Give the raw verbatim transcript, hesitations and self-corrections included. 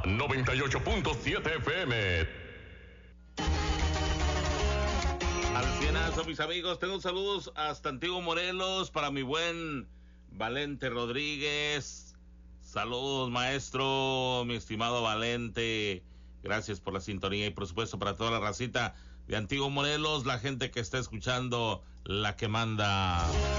noventa y ocho punto siete F M. Al cienazo, mis amigos, tengo saludos hasta Antiguo Morelos para mi buen Valente Rodríguez. Saludos, maestro, mi estimado Valente. Gracias por la sintonía y por supuesto para toda la racita de Antiguo Morelos, la gente que está escuchando La que manda.